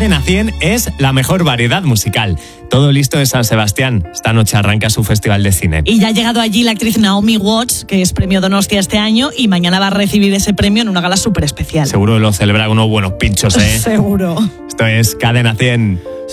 Cadena 100 es la mejor variedad musical. Todo listo en San Sebastián. Esta noche arranca su festival de cine. Y ya ha llegado allí la actriz Naomi Watts, que es premio Donostia este año, y mañana va a recibir ese premio en una gala súper especial. Seguro lo celebra con unos buenos pinchos, ¿eh? Seguro. Esto es Cadena 100.